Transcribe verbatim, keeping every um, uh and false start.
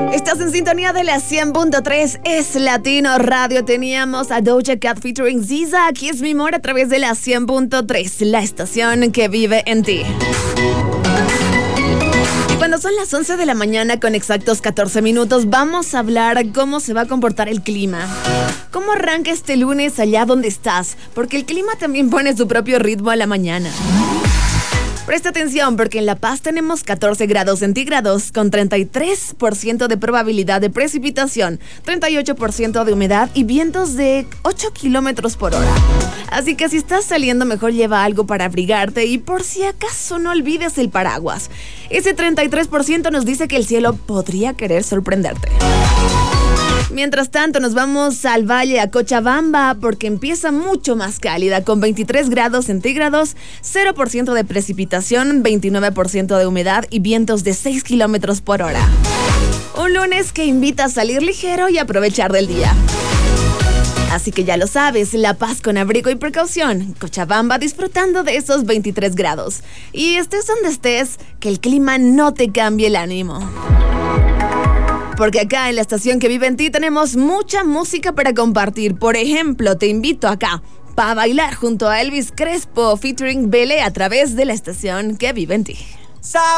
Estás en sintonía de la cien punto tres, es Latino Radio. Teníamos a Doja Cat featuring Ziza. Aquí es mi amor a través de la cien punto tres, la estación que vive en ti. Y cuando son las once de la mañana con exactos catorce minutos, vamos a hablar cómo se va a comportar el clima. ¿Cómo arranca este lunes allá donde estás? Porque el clima también pone su propio ritmo a la mañana. Presta atención porque en La Paz tenemos catorce grados centígrados con treinta y tres por ciento de probabilidad de precipitación, treinta y ocho por ciento de humedad y vientos de ocho kilómetros por hora. Así que si estás saliendo, mejor lleva algo para abrigarte y por si acaso no olvides el paraguas. Ese treinta y tres por ciento nos dice que el cielo podría querer sorprenderte. Mientras tanto, nos vamos al valle, a Cochabamba, porque empieza mucho más cálida, con veintitrés grados centígrados, cero por ciento de precipitación, veintinueve por ciento de humedad y vientos de seis kilómetros por hora. Un lunes que invita a salir ligero y aprovechar del día. Así que ya lo sabes, La Paz con abrigo y precaución, Cochabamba disfrutando de esos veintitrés grados. Y estés donde estés, que el clima no te cambie el ánimo. Porque acá en la estación que vive en ti tenemos mucha música para compartir. Por ejemplo, te invito acá para bailar junto a Elvis Crespo featuring Bele a través de la estación que vive en ti.